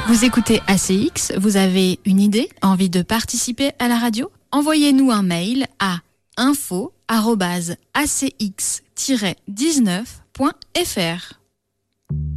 Vous écoutez ACX, vous avez une idée, envie de participer à la radio ? Envoyez-nous un mail à info@acx-19.fr.